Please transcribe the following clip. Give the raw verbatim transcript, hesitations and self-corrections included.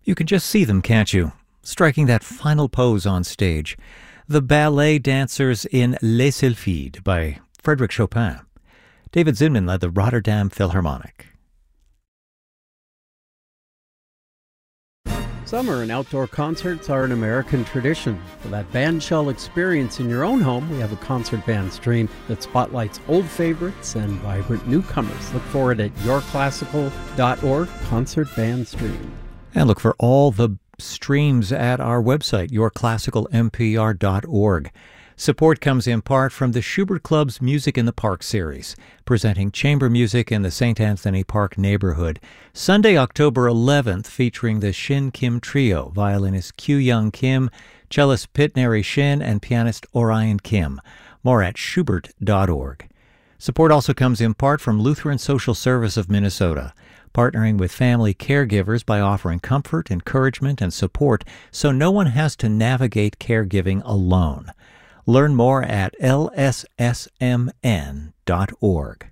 You can just see them, can't you? Striking that final pose on stage. The Ballet Dancers in Les Sylphides by Frédéric Chopin. David Zinman led the Rotterdam Philharmonic. Summer and outdoor concerts are an American tradition. For that bandshell experience in your own home, we have a concert band stream that spotlights old favorites and vibrant newcomers. Look for it at your classical dot org, Concert Band Stream. And look for all the streams at our website, your classical m p r dot org. Support comes in part from the Schubert Club's Music in the Park series, presenting chamber music in the Saint Anthony Park neighborhood. Sunday, October eleventh, featuring the Shin Kim Trio, violinist Kyu Young Kim, cellist Pitneri Shin, and pianist Orion Kim. More at schubert dot org. Support also comes in part from Lutheran Social Service of Minnesota, partnering with family caregivers by offering comfort, encouragement, and support so no one has to navigate caregiving alone. Learn more at l s s m n dot org.